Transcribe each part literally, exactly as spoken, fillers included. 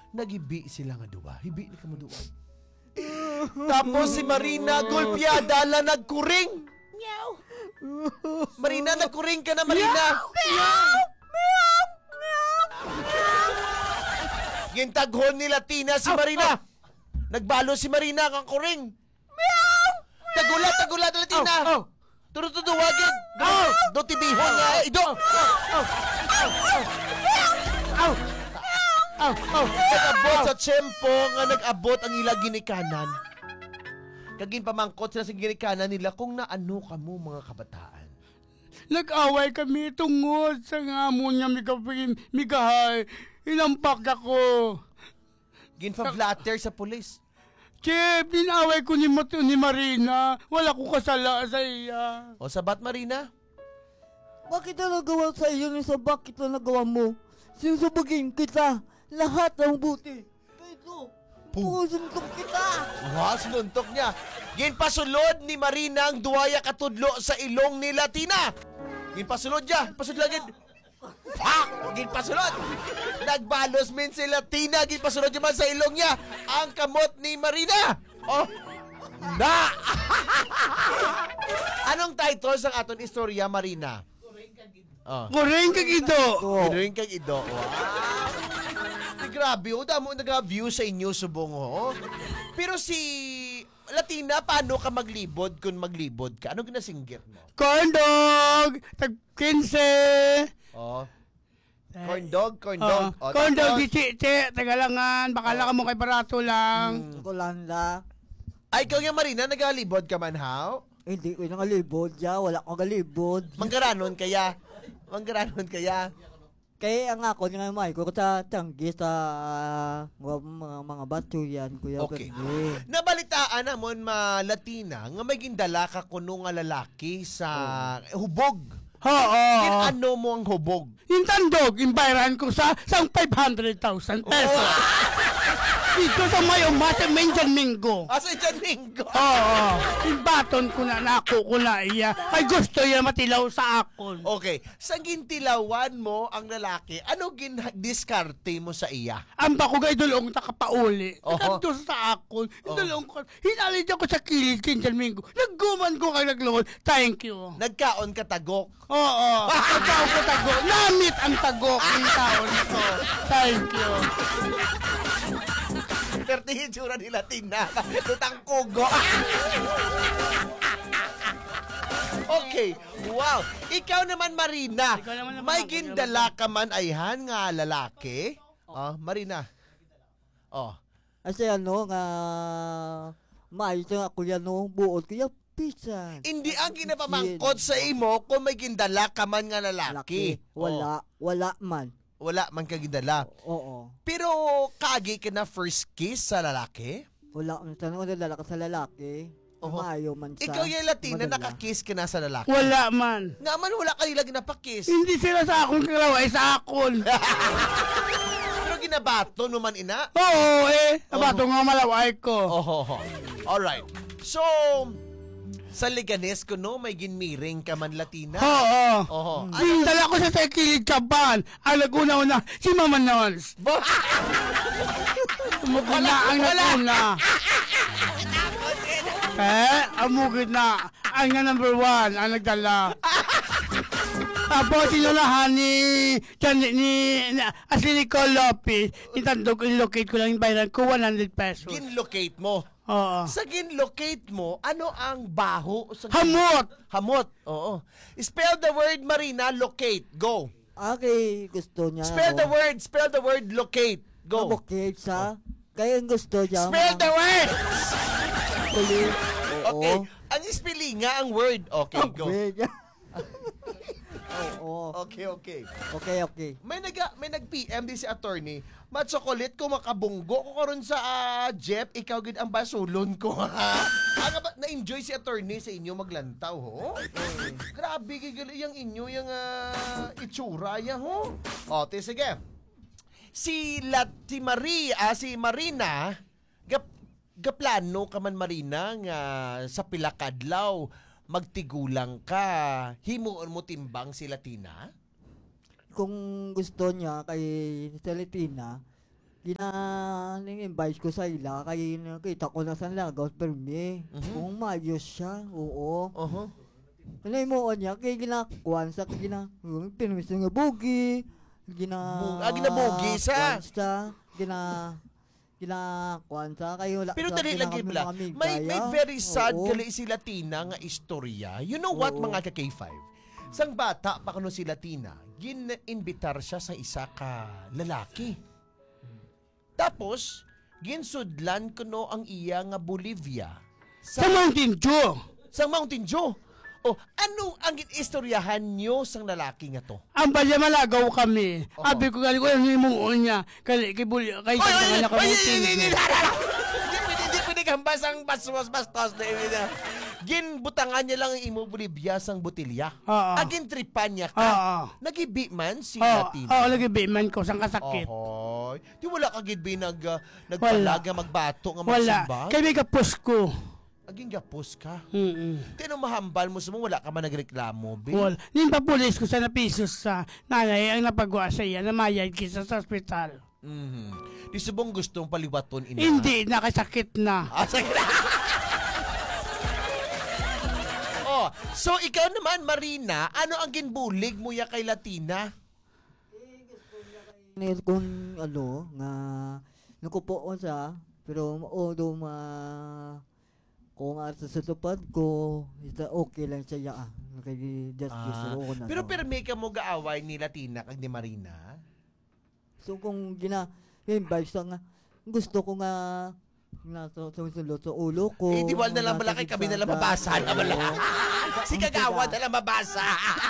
nagibi sila nga duwa. Hibi ni kamo duwa. Tapos si Marina gulpyada la nagkuring. Meow. Marina, nagkuring ka na, Marina. Meow. Meow. Meow. Gintaghon ni Latina si Marina. Nagbalo si Marina kang kuring. Meow. Tagulat, tagulat na Latina. Turutuduwagin. Do tibihon nga. Ido. Aw. Aw. Aw. Nag-abot sa tiyempo nga nag-abot ang ila ginikanan. Kagin pamangkot sila sa ginikanan nila kung naano ka mo mga kabataan. Nag-away kami tungod sa nga mo niya migapin, migahay. Inampak ako. Ginfa-flatter sa pulis. Che, pinaway ko ni, Mat- ni Marina. Wala ko kasala sa iya. O sabat, Marina? Bakit na nagawa sa iyo ni sa bakit na nagawa mo? Sinusubugin kita. Lahat ng buti. Pero, pusuntok kita. Wow, sinuntok niya. Ginpasulod ni Marina ang duwaya katudlo sa ilong ni Latina. Ginpasulod niya. Pasulod lagi. Pak! Ginpasulod. Nagbalos min si Latina. Ginpasulod niya man sa ilong niya ang kamot ni Marina. Oh, na! Anong title sa aton istorya, Marina? Oh. Kuring ka gito. Kuring kag ido. Wow. Di, grabe, o damo nag-view sa inyo subong ho. Pero si Latina, paano ka maglibod kung maglibod ka? Ano ginasinggit mo? Corn dog. Tag fifteen. Oh. Corn dog, corn Oh, dog. Oh, corn dog tapos, di chiche. Tagalangan. Bakala ka mo kay barato lang. Chocolanda. ay, ikaw yung Marina, nagalibod ka man, how? Hindi ko yung galibod ya. Wala ko galibod. Manggaranon kaya? Manggaranon kaya? Kaya ang ako nga may ko sa tanggi sa uh, mga mga bato yan kuya. Okay. Gani. Nabalitaan namon ma Latina nga may gindala ka kuno nga lalaki sa hubog. Oo. Ano mo ang hubog? Yung tandog, imbayaran ko sa sang five hundred thousand pesos. Dito sa may umasa, Menjan Minggo. Asa dyan, Mingo? Oo. Yung baton ko na nako ko na iya. Ay gusto niya matilaw sa akon. Okay, sa gintilawan mo ang lalaki, ano gin-diskarte mo sa iya? Ang bako ga idulong nakapauli. Oho. Nagkanto sa akon. Idulong ko. Hinalid ako sa kilid Menjan Minggo. Nagguman ko kay naglungod. Thank you. Nagkaon ka tagok. Oo. Nagkaon ko tago. Namit ang tago ng taon ko. Thank you. Perti yung tsura ni Latina. Tutang kugo. Okay, wow. Ikaw naman, Marina. Ikaw naman naman May ako, gindala ka man ayhan nga lalaki. Oh, Marina. Oh. Kasi ano nga maayos nga kuya no buod kuya pizza. Hindi ang ginapamangkot sa imo kung may gindala ka man nga lalaki. Wala, wala man. Oh, wala man ka gindala. Oo. Pero kagi ka na first kiss sa lalaki? Wala ang tanong na lalaki sa lalaki. Oho. Maayo man sa. Ikaw yung Latina, madala. nakakiss ka na sa lalaki. Wala man. Nga man, wala ka nila ginapakiss. Hindi sila sa akon kalawa, ay sa akon. Pero ginabato naman ina. Oo eh. Abato nga malaway ko. Oh, alright. So, sa Liganes ko no, may ginmiring ka man Latina. Oo. Oho. Ano? Dala ko sa Tekilid Kaban. Ang naguna-una, si Mama Nons. Bo- Mugina ang naguna. Eh, amugid na. Ang nga number one, ang nagdala. Tapos sinulahan ni, ni, ni, ni Asli Nicole Lopez. Itandog, in-locate ko lang yung bayaran ko, one hundred pesos. Ginlocate mo. Oo. Sa ginlocate mo, ano ang baho? Sa Hamot! Hamot. Oo. Spell the word, Marina, locate. Go. Okay, gusto niya. Spell the word. Spell the word, locate. Go. Okay, sa. Kaya ang gusto niya. Spell the word! Kulit. Okay. Ang spelling nga ang word. Okay, go. Oo. Okay, okay. Okay, okay. May nag may nag-P M din si attorney. Matsokolit ko makabunggo ko karon sa uh, Jeff, ikaw gid ang basulon ko. Aga ba na-enjoy si attorney sa inyo maglantaw ho? Grabe gigil yang inyo yang uh, itsura ya ho. O, te sige. Si Lati Marie, ah, si Marina, gap gaplano ka man Marina nga sa pila ka adlaw magtigulang ka, himuon mo timbang si Latina? Kung gusto niya kay Celetina, gina ning-invite ko sa ila kay nakita ko na sa Lagos permi. Mhm. Kung maayos siya, oo. Oho. Kanay mo niya kay ginakuan sa kay gina um, permis nga bugi. Gina Bu- ah, ginabugi sa? kuwan sa gina gina kuan sa kayo la. Pero sa dali lang kami gibla. mga May may migaya. very sad Oo. gali si Latina nga istorya. You know what, Oo. mga ka-K five? Sang bata pa kuno si Latina, gin-imbitar siya sa isa ka lalaki. Tapos, ginsudlan kuno ang iya nga Bolivia Sa sa, Mountain Dew. sa Mountain Dew. O, ano ang istoryahan nyo sang lalaki nga to? Ang balya malagaw kami. Oo. Abi ko gali ko ano yung muon niya. Kali kay buli kay Oy, oy, kanya oy, ka oy, Mountain hindi, hindi, Dew. hindi, hindi pwede, hindi pwede gambas ang bastos, bastos na yun. Ginbutangan niya lang ang imo Bolivia sang botilya. Oo. Agin tripan niya ka. Oo. Nagibi man si Oo, Latina. oo, lagi biman ko sang kasakit. Ohoy. Di wala ka gid bi nag uh, nagpalaga magbato nga Wala. magsimba. Kay may kapos ko. Aging gapos ka. Mm. Tino mahambal mo sa mo wala ka man nagreklamo, bi. Wal. Nin pa pulis ko sa napisos sa nanay ang napagawa sa iya namayad kisa sa ospital. Mhm. Di subong gustong paliwaton ina. Hindi, nakasakit na. Ah, sige na. Oh, so ikaw naman Marina, ano ang ginbulig mo ya kay Latina? Ngayon kung ano, nga, nakupo ko sa, pero maudo ma, kung asa sa tupad ko, ita okay lang siya ah. Kay justice Ah, ko na. pero permi ka mo gaaway ni Latina kag ni Marina? So kung gina, yung vibes nga, gusto ko nga, nasa susunod sa ulo ko. Eh, di wal na lang nasa malaki kami na lang gitna- mabasa na wala. Oo. Si Kagawa na lang mabasa.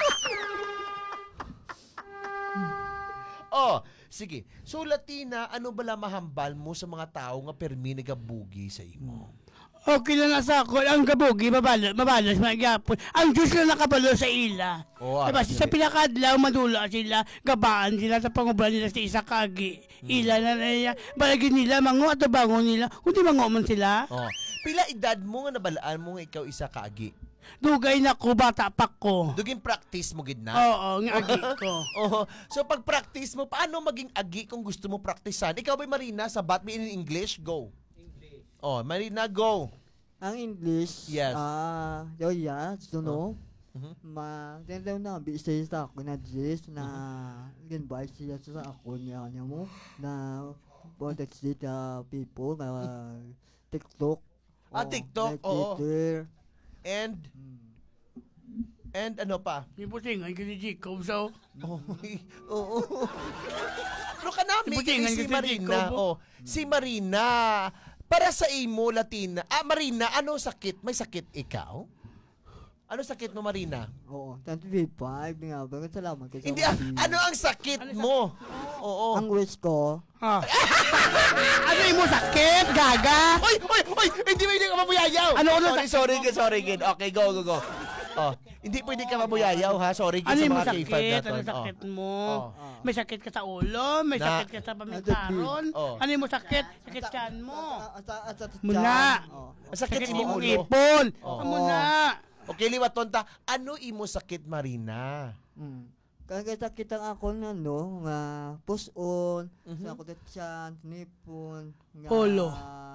Oh, sige. So Latina, ano bala mahambal mo sa mga tao nga permi nagabugi sa imo? Okay na nasa ako. Ang gabugi, mabalas, mabalas, magyapon. Ang Diyos na nakabalo sa ila. Oo, Diba, ah, sa sige. pinakadlaw, madula sila, gabaan sila sa pangubalan nila sa isa kagi. Ila na nila, balagin nila, mango at bango nila. Kundi mango man sila. Oh. Pila edad mo nga nabalaan mo nga ikaw isa kaagi? Dugay na ko, bata pa ko. Dugin practice mo gid na? Oo, nga agi ko. Oh, so pag practice mo, paano maging agi kung gusto mo praktisan? Ikaw ba Marina, sabat mo in English? Go. Oh, Marina, go. Ang English, Yes. ah, yo ya, suno. Mhm. Ma, tenda na bisa sa ako na Jess na ginbay siya sa ako niya niya mo na contact the people na TikTok. Ah, Oh, TikTok, like oo. Twitter. And, and ano pa? May putingan ka ni Jacob, so. Oh, oo. Pero kanami kini Ibutingan si kasi Marina. Jacob. Oh, si Marina. Para sa imo Latina. Ah, Marina, ano sakit? May sakit ikaw? Ano sakit mo, Marina? Oo, twenty-five nga ba? Salamat kasi. Hindi, ah, ano ang sakit mo? Oo. Ang wish ko, Ah. Ano yung mo sakit, gaga? Oy, oy, oy! Hindi pwede ka mabuyayaw! Ano, ano sorry, sakit sorry, mo? kid, sorry, kid. Okay, go, go, go. Oh, hindi pwede ka mabuyayaw, ha? Sorry, kid, Ano sa yung mo mga K five sakit? natin. Ano sakit mo? Oh. May sakit ka sa ulo? May Na- sakit ka sa pamiltaron? Oh. Ano yung mo sakit? Sakit tiyan mo? Asa asa Muna. Oh. Oh. Sakit Sakit mo mo ulo. ipon. Oh. Amo na. Okay, liwat tonta. Ano imo sakit, Marina? Mm. Kaya sakit ang ako na no, nga puson, Mhm. sa ako tiyan, nipon, nga Ulo.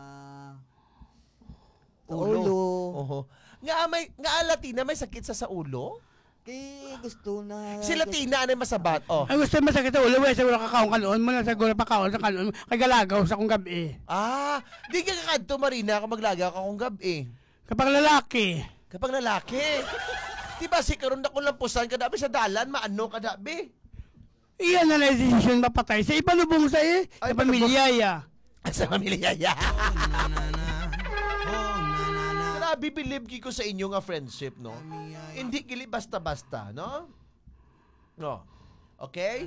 sa ulo. Oho. Nga may nga Latina may sakit sa sa ulo? Kay gusto na Si Latina ano yung masabat? Oh. Ang gusto mo sakit sa ulo, wala sa ulo kakaon kanon mo na sa gulo pa kaon sa kanon. Kay galagaw sa kong gabi. Ah, di ka kakadto Marina kung maglaga ka kung gabi. Kapag lalaki, Kapag lalaki. Di ba si karon na ko lampusan kadabi sa dalan maano kadabi? iyan na lang yung desisyon mapatay sa ibalubong sa eh, Ay, sa pamilya ya. Sa pamilya ya. Grabe believe ko sa inyo nga friendship, no? Hindi kili basta-basta, no? No. Okay?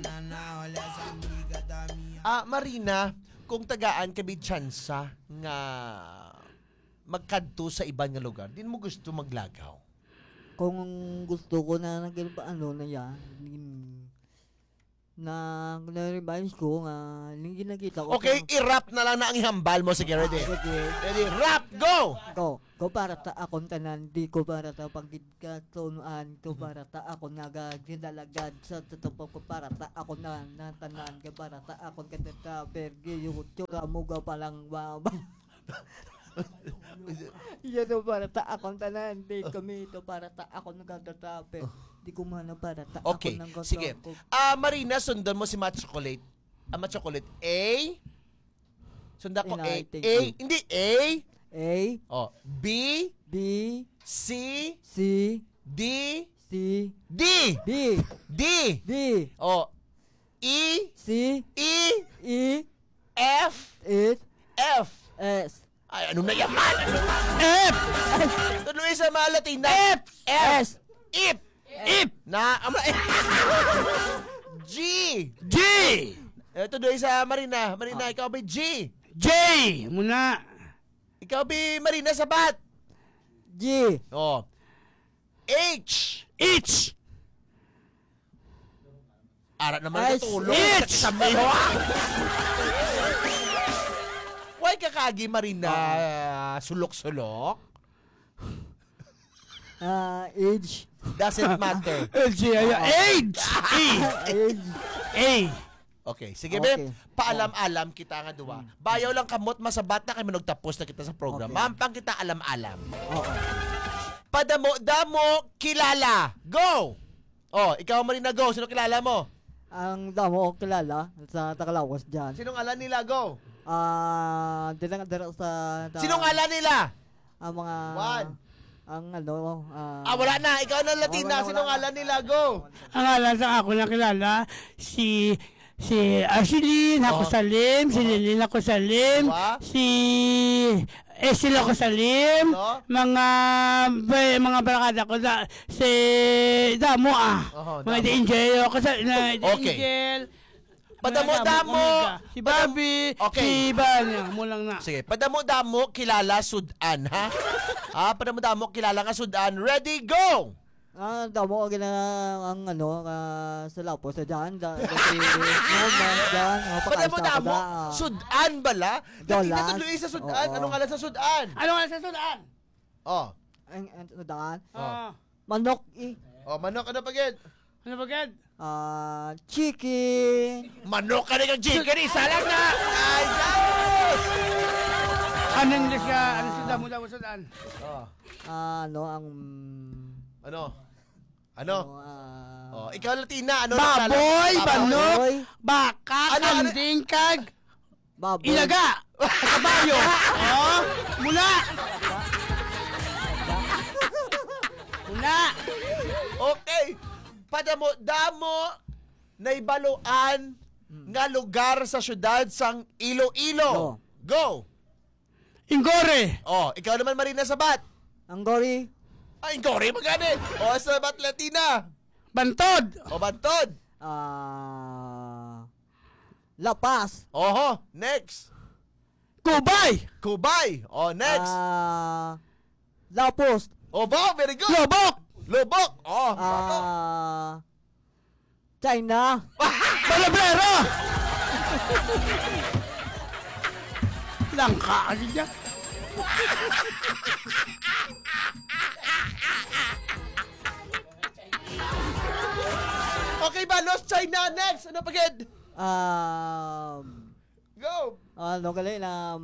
Ah, Marina, kung tagaan kami tsansa nga magkadto sa ibang nga lugar, din mo gusto maglagaw. Kung gusto ko na naging ano na yan, na na-remind ko nga nung ginagita ko. Okay, i-rap na lang na ang ihambal mo. Sige, ready? Okay. Ready, rap, go! Ko, ko para ta akong tanan, di ko para ta pagkatunuan, ko para ta ako nagaginalagad sa totoo ko para ta ako na natanan, ka para ta akong katata, pergi yung tsura mo ga palang babang. Yan to para ta akong tanan, di kami to para ta ako nagagatape. Di ko man para ta Okay, ako nagagatape. sige. Ah, Marina, sundan mo si Matt Chocolate. Ah, Matt Chocolate. A. Sundan ko A. Inay, thank A. you. Hindi, A. A, Oh, B. B, C. C, D. C, D. D, D. D, Oh, E. C, E. E, F. F, F. S, Ay, ano na yaman? F! Tuloy sa mga Latina. F! F. Ip. Ip! Na. Ama. G. G! Ito doon sa Marina. Marina, ikaw ba G? J! Muna. Ikaw ba Marina Sabat? G, Oh. H. H! Ara naman H. natulog. H. Sa mayo. Why ka kagi Marina ah, sulok-sulok? ah, age, Doesn't matter. L G, ay, H! A! age, A! Okay, sige Okay. be. Paalam-alam kita nga duwa. Bayaw lang kamot masabat na kami nagtapos na kita sa program. Okay. Mampang kita alam-alam. oo. Padamo-damo kilala. Go! Oh, ikaw Marina, go. Sino kilala mo? Ang damo ko kilala sa Takalawas dyan. Sinong alam nila? Go! Ah, dilang dira sa ta- Sinong alam nila? ang mga One. ang ano ah Ah, wala na. Ikaw na Latina. wala, wala Sinong na. alam nila? Go! Ang alam sa ako na kilala, si si Ashlyn ako Oh. Salim, si Lilin ako Salim, Diba? si Esil ako Salim, No? mga ba- mga barakada ko sa si Damo ah. Oho, mga Damo. The Angel ako sa na, The Okay. Angel. Padamo-damo. Omega. Si Padam- Bobby, Okay. si Banya, mo lang na. Sige, padamo-damo kilala Sudan, ha? Ah, padamo-damo kilala nga Sudan. Ready, go! ang damo ko gina ang ano ah, sa Lapos sa dyan da kasi moment dyan ang Padamo-damo, ah. Sudan bala? Dolas. Nakita tuloy sa Sudan. Oo. Anong alam sa Sudan? Ano nga sa sudan? Oh. ang ang daan Oh. Ah, manok i Oh, manok ano pa gid? ano ba gad? ah chicken Manok ka na kang chicken, isa lang na! Ay, Diyos! Anong siya, ano si Damo Damo sudan? Oh, ah, ano ang ano? Ano? ah, Oh, ikaw Latina, ano Baboy, nakilala? manok, baboy, baka, Ano, ano? kambing, kag, baboy, ilaga, kabayo. Oh, mula. Mula. Okay. Padamo-damo na ibaluan nga lugar sa syudad sang Iloilo. Go! Ingore. Oh, ikaw naman Marina Sabat. ang gori Ay, Ingori magani. Oh, Sabat Latina. Bantod. O, Bantod. ah Lapas Oho, next. Kubay. Kubay. Oh, next. ah Lapos Oh, wow, very good. Lobok. Lubok. Oh, bago. ah China Balabrero. Langka kasi dyan. Okay ba, Lost China next. Ano pagid? um Go. ano gali na um,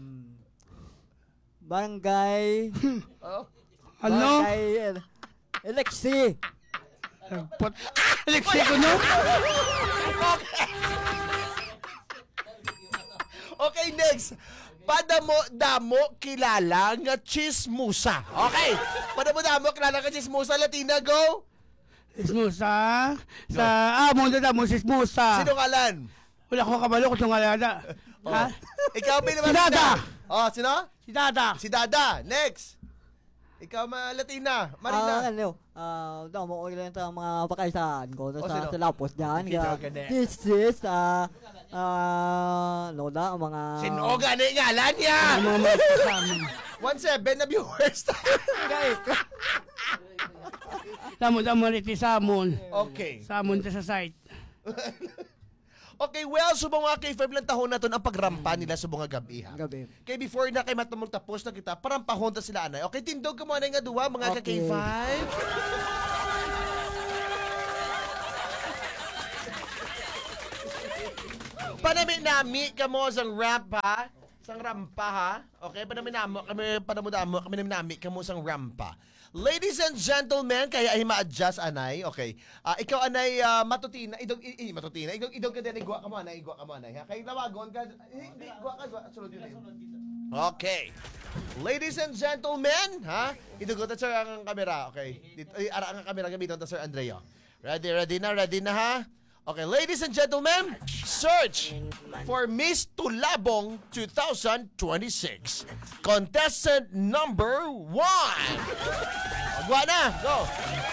barangay Oh. Ano? barangay El- Elexi Nagpot. Alexi ko no? Okay, next. Padamo-damo kilala nga chismusa. Okay. Padamo-damo kilala nga chismusa. Latina, go. Sismusa. Sa, ah, munda da mo, sismusa. Sino ngalan? Wala ko kabalo kung itong alada. Ha? Ikaw ba naman? Si Dada. Oh, sino? Si Dada. Si Dada. Next. Ikaw ma Latina. ah Marina. ano ah damo ko lang sa mga pakaisan ko Oh, sa sino? sa Lapos dyan Sino nga gani? this is ah ah ano da ang mga Sino gani ngalan niya? Ang mga mga sa amin. one seven na viewers. Damo, damo, riti samon. Okay. Samon ta sa site. Okay, well, subong nga kay five lang tahon na to ang pagrampa nila sa mga gabi ha. Gabi. Kay before na kay matamong tapos na kita, parang pahon ta sila anay. Okay, tindog ka mo anay nga duwa, mga ka Okay. K five. Panami-nami ka mo sang ramp ha. Sang rampa ha. Okay, panami-namo kami panamudamo kami nami ka mo sang rampa. Ladies and gentlemen, kaya ay ma-adjust anay. Okay. Ah, ikaw anay ah, matutina, idog i, i- matutina. Idog idog ka din igwa ka mo anay, igwa ka mo anay. Ha? Kay tawagon ka, eh, hindi igwa ka, igwa, sulod yun. Okay. Ladies and gentlemen, ha? Idugot na sir ang kamera, okay? Dito, ay, ara ang kamera gamiton ta Sir Andrea. Ready, ready na, ready na ha? Okay, ladies and gentlemen, search for Miss Tulabong twenty twenty-six. Contestant number one. Agwa na, go.